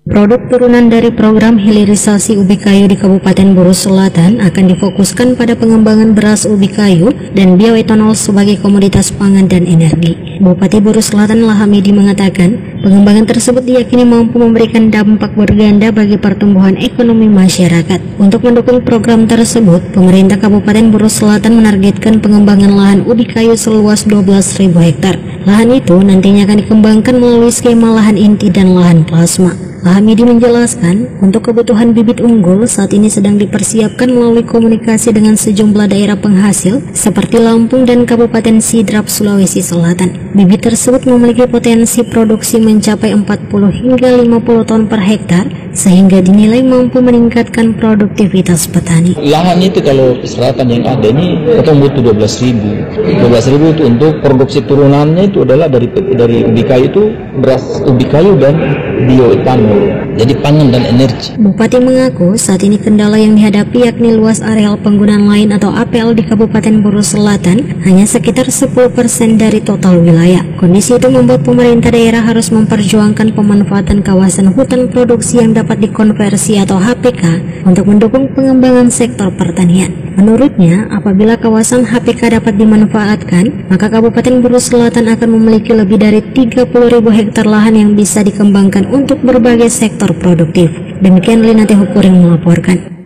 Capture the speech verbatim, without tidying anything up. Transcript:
Produk turunan dari program hilirisasi ubi kayu di Kabupaten Buru Selatan akan difokuskan pada pengembangan beras ubi kayu dan bioetanol sebagai komoditas pangan dan energi. Bupati Buru Selatan Lahamidi mengatakan, pengembangan tersebut diyakini mampu memberikan dampak berganda bagi pertumbuhan ekonomi masyarakat. Untuk mendukung program tersebut, pemerintah Kabupaten Buru Selatan menargetkan pengembangan lahan ubi kayu seluas dua belas ribu hektar. Lahan itu nantinya akan dikembangkan melalui skema lahan inti dan lahan plasma. Lahamidi menjelaskan, untuk kebutuhan bibit unggul saat ini sedang dipersiapkan melalui komunikasi dengan sejumlah daerah penghasil seperti Lampung dan Kabupaten Sidrap, Sulawesi Selatan. Bibit tersebut memiliki potensi produksi mencapai empat puluh hingga lima puluh ton per hektar sehingga dinilai mampu meningkatkan produktivitas petani. Lahan itu kalau selatan yang ada ini kita butuh dua belas ribu. dua belas ribu itu untuk produksi turunannya itu adalah dari dari ubi kayu itu beras ubi kayu dan bioetanol. Jadi pangan dan energi. Bupati mengaku saat ini kendala yang dihadapi yakni luas areal penggunaan lain atau A P L di Kabupaten Buru Selatan hanya sekitar sepuluh persen dari total wilayah. Kondisi itu membuat pemerintah daerah harus memperjuangkan pemanfaatan kawasan hutan produksi yang dapat dikonversi atau H P K untuk mendukung pengembangan sektor pertanian. Menurutnya, apabila kawasan H P K dapat dimanfaatkan, maka Kabupaten Buru Selatan akan memiliki lebih dari tiga puluh ribu hektar lahan yang bisa dikembangkan untuk berbagai sektor produktif. Demikian Linate Hukuring melaporkan.